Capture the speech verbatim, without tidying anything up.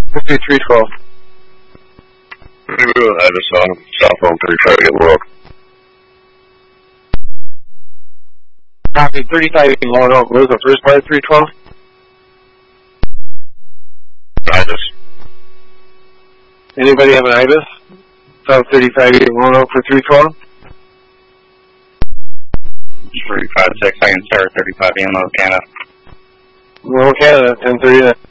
fifty-three twelve. I just saw cell phone thirty-five eight low. Copy, thirty-five eight low. What was the first part, three twelve? Ibis. Anybody have an Ibis? South thirty-five eight low for three twelve? three five six, I can start thirty-five in Low Canada. Low Canada, ten thirty.